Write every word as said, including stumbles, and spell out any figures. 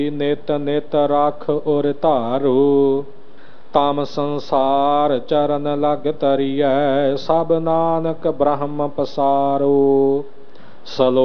ਨਿਤ ਨਿਤ ਰਖ ਉਰ ਧਾਰੂ। ਤਮ ਸੰਸਾਰ ਚਰਨ ਲਗ ਤਰੀਐ, ਸਭ ਨਾਨਕ ਬ੍ਰਹਮ ਪਸਾਰੋ। ਸਲੋ